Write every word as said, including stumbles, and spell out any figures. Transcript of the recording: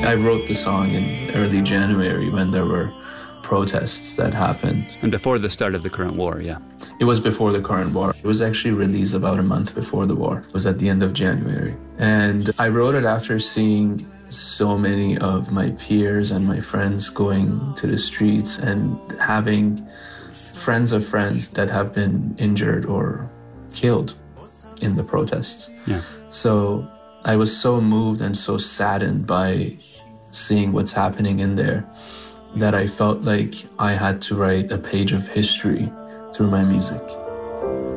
I wrote the song in early January when there were protests that happened. And before the start of the current war, yeah. It was before the current war. It was actually released about a month before the war. It was at the end of January. And I wrote it after seeing so many of my peers and my friends going to the streets and having friends of friends that have been injured or killed in the protests. Yeah. So I was so moved and so saddened by seeing what's happening in there that I felt like I had to write a page of history through my music.